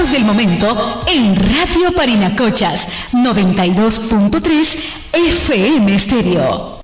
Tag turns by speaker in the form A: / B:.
A: temazos del momento en Radio Parinacochas 92.3 FM Estéreo.